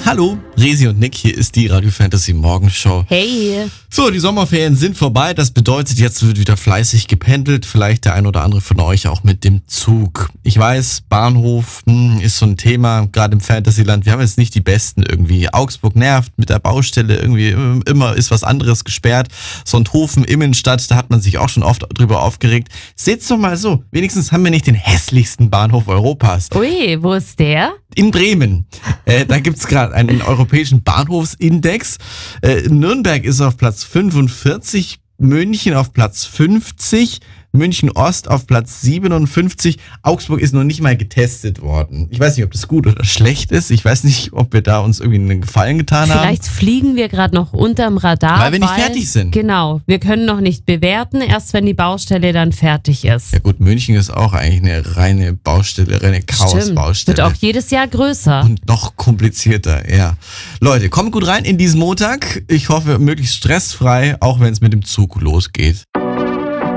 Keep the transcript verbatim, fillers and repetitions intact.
Hallo, Resi und Nick, hier ist die Radio Fantasy Morgenshow. Hey. So, die Sommerferien sind vorbei, das bedeutet, jetzt wird wieder fleißig gependelt, vielleicht der ein oder andere von euch auch mit dem Zug. Ich weiß, Bahnhof hm, ist so ein Thema, gerade im Fantasyland, wir haben jetzt nicht die Besten irgendwie. Augsburg nervt mit der Baustelle, irgendwie immer ist was anderes gesperrt. Sonthofen, Immenstadt, da hat man sich auch schon oft drüber aufgeregt. Seht's doch mal so, wenigstens haben wir nicht den hässlichsten Bahnhof Europas. Ui, wo ist der? In Bremen. Äh, da gibt's gerade einen europäischen Bahnhofsindex. Äh, Nürnberg ist auf Platz fünfundvierzig, München auf Platz fünfzig, München Ost auf Platz siebenundfünfzig. Augsburg ist noch nicht mal getestet worden. Ich weiß nicht, ob das gut oder schlecht ist. Ich weiß nicht, ob wir da uns irgendwie einen Gefallen getan haben. Vielleicht fliegen wir gerade noch unterm Radar. Weil wir nicht fertig sind. Genau, wir können noch nicht bewerten, erst wenn die Baustelle dann fertig ist. Ja gut, München ist auch eigentlich eine reine Baustelle, reine Chaos-Baustelle. Wird auch jedes Jahr größer. Und noch komplizierter, ja. Leute, kommt gut rein in diesen Montag. Ich hoffe, möglichst stressfrei, auch wenn es mit dem Zug losgeht.